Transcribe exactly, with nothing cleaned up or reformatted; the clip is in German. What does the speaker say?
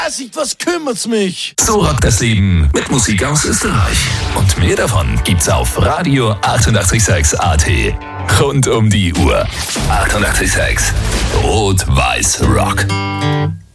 Was kümmert's mich? So rockt das Leben mit Musik aus Österreich. Und mehr davon gibt's auf Radio achtundachtzig Komma sechs A T. Rund um die Uhr. achtundachtzig Komma sechs. Rot-Weiß Rock.